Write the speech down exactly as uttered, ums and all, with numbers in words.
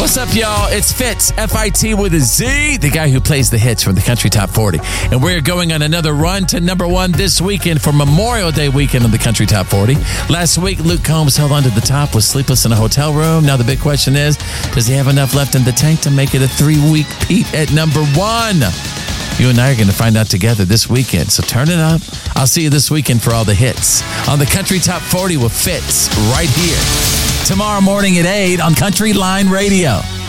What's up, y'all? It's Fitz, F I T with a Z, the guy who plays the hits from the Country Top forty. And we're going on another run to number one this weekend for Memorial Day weekend on the Country Top forty. Last week, Luke Combs held on to the top with Sleepless in a Hotel Room. Now the big question is, does he have enough left in the tank to make it a three-week Pete at number one? You and I are going to find out together this weekend, so turn it up. I'll see you this weekend for all the hits on the Country Top forty with Fitz right here. Tomorrow morning at eight on Country Line Radio.